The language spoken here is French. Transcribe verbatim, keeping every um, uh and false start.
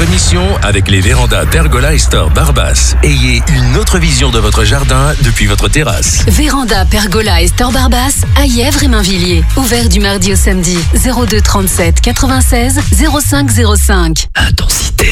mission avec les vérandas Pergola et Store Barbas. Ayez une autre vision de votre jardin depuis votre terrasse. Véranda Pergola et Store Barbas à Yèvres et Mainvilliers. Ouvert du mardi au samedi. zéro deux trente-sept quatre-vingt-seize zéro cinq zéro cinq. Intensité.